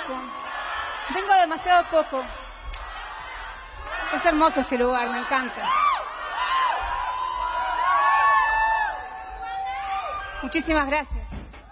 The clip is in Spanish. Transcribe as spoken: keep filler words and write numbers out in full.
poco. Vengo demasiado poco. Es hermoso este lugar, me encanta. Muchísimas gracias.